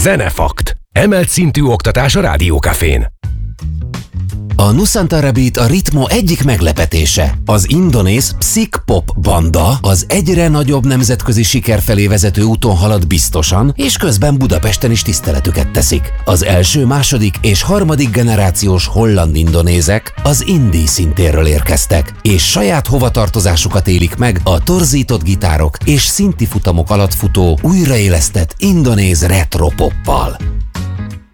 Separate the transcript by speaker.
Speaker 1: Zenefakt. Emelt szintű oktatás a Rádiókafén.
Speaker 2: A Nusantara Beat a ritmo egyik meglepetése. Az indonéz Psych-pop banda az egyre nagyobb nemzetközi siker felé vezető úton halad biztosan, és közben Budapesten is tiszteletüket teszik. Az első, második és harmadik generációs holland-indonézek az indie szintérről érkeztek, és saját hovatartozásukat élik meg a torzított gitárok és szinti futamok alatt futó, újraélesztett indonéz retro-poppal.